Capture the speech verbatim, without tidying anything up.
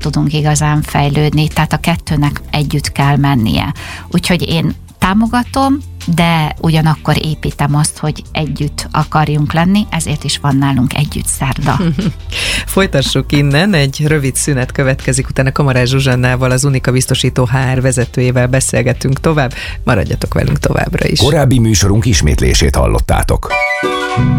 tudunk igazán fejlődni, tehát a kettőnek együtt kell mennie. Úgyhogy én támogatom, de ugyanakkor építem azt, hogy együtt akarjunk lenni, ezért is van nálunk Együtt Szerda. Folytassuk innen, egy rövid szünet következik, utána Kamarás Zsuzsannával, az Unika biztosító há er vezetőjével beszélgetünk tovább, maradjatok velünk továbbra is. Korábbi műsorunk ismétlését hallottátok.